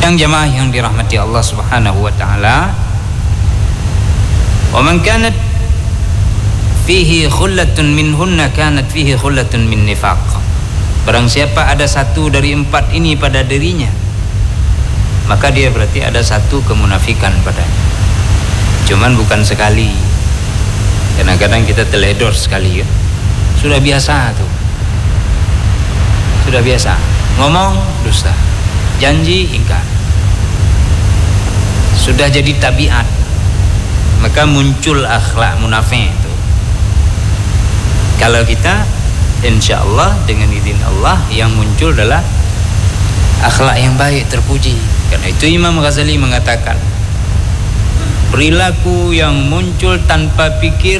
Sidang jamaah yang dirahmati Allah Subhanahu wa taala, wa man kanat fihi khullatun minhunna kanat fihi khullatun min nifaq. Barang siapa ada satu dari empat ini pada dirinya, maka dia berarti ada satu kemunafikan padanya. Cuman bukan sekali. Kadang-kadang kita teledor sekali ya. Sudah biasa tuh. Sudah biasa. Ngomong dusta, janji ingkar. Sudah jadi tabiat. Maka muncul akhlak munafik itu. Kalau kita insyaallah dengan izin Allah yang muncul adalah akhlak yang baik, terpuji. Karena itu Imam Ghazali mengatakan, perilaku yang muncul tanpa pikir,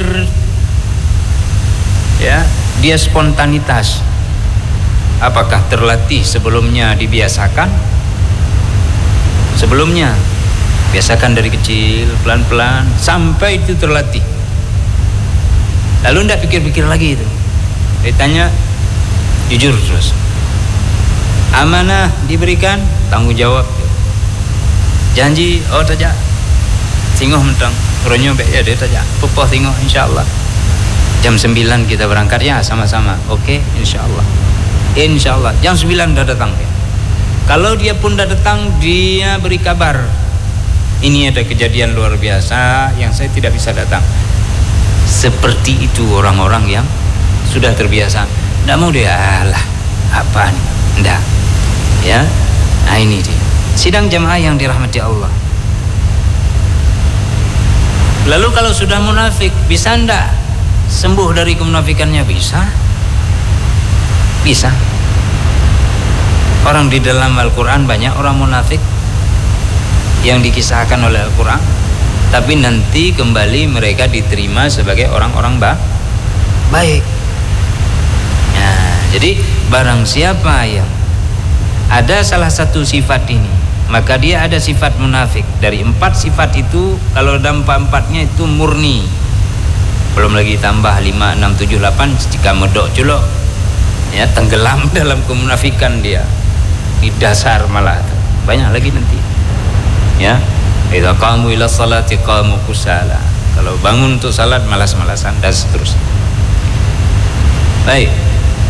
ya, dia spontanitas. Apakah terlatih sebelumnya, dibiasakan? Sebelumnya biasakan dari kecil, pelan-pelan sampai itu terlatih. Lalu tidak pikir-pikir lagi itu. Ditanya jujur terus. Amanah diberikan, tanggung jawab. Janji, oh tajak. Singoh mentang, ronyo ya dia tajak. Pupoh singoh insyaallah. Jam 9 kita berangkat ya sama-sama. Oke, insyaallah. Insyaallah jam 9 dah datang ya. Kalau dia pun dah datang, dia beri kabar. Ini ada kejadian luar biasa yang saya tidak bisa datang. Seperti itu orang-orang yang sudah terbiasa. Tidak mau dia, alah, apa nih? Tidak. Ya. Nah ini dia. Sidang jamaah yang dirahmati Allah. Lalu kalau sudah munafik, bisa enggak sembuh dari kemunafikannya? Bisa. Bisa. Orang di dalam Al-Quran banyak orang munafik yang dikisahkan oleh Al-Quran, tapi nanti kembali mereka diterima sebagai orang-orang baik. Nah, jadi barang siapa yang ada salah satu sifat ini, maka dia ada sifat munafik. Dari 4 sifat itu, kalau ada 4-4-nya itu murni. Belum lagi tambah 5, 6, 7, 8 jika medok culok, ya, tenggelam dalam kemunafikan dia. Di dasar malah banyak lagi nanti. Ya, idza qamu ila salati qamu kusala. Kalau bangun untuk salat malas-malasan dan seterusnya. Baik.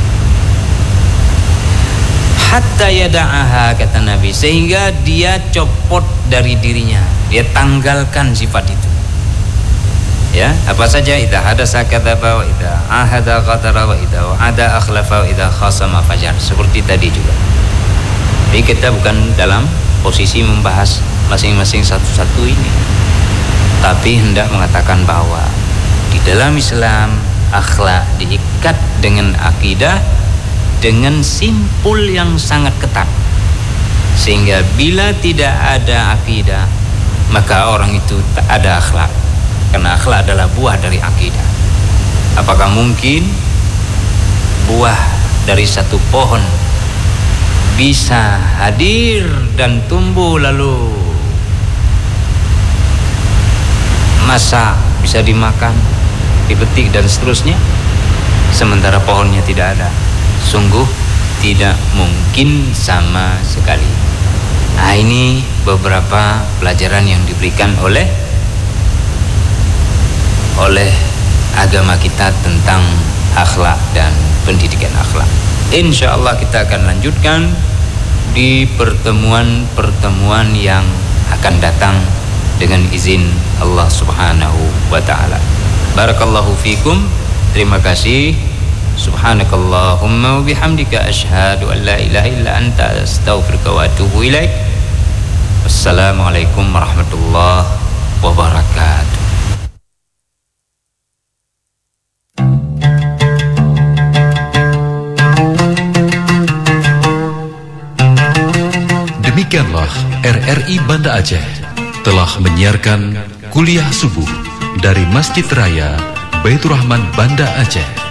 Hatta yada'aha, kata Nabi, sehingga dia copot dari dirinya, dia tanggalkan sifat itu. Ya, apa saja? Idza hadasa kadzaba wa idza ahada qadara wa idza wa'ada akhlafa wa idza khasama fajar. Seperti tadi juga. Jadi kita bukan dalam posisi membahas masing-masing satu-satu ini, tapi hendak mengatakan bahwa di dalam Islam akhlak diikat dengan akidah dengan simpul yang sangat ketat, sehingga bila tidak ada akidah maka orang itu tak ada akhlak, karena akhlak adalah buah dari akidah. Apakah mungkin buah dari satu pohon bisa hadir dan tumbuh lalu masak, bisa dimakan, dipetik dan seterusnya, sementara pohonnya tidak ada? Sungguh tidak mungkin sama sekali. Nah, ini beberapa pelajaran yang diberikan oleh agama kita tentang akhlak dan pendidikan akhlak. Insyaallah kita akan lanjutkan di pertemuan-pertemuan yang akan datang dengan izin Allah Subhanahu wa taala. Barakallahu fikum. Terima kasih. Subhanakallahumma wa bihamdika asyhadu an la ilaha illa anta astaghfiruka wa atubu ilaik. Wassalamualaikum warahmatullahi wabarakatuh. Demikianlah RRI Banda Aceh telah menyiarkan kuliah subuh dari Masjid Raya Baitur Rahman Banda Aceh.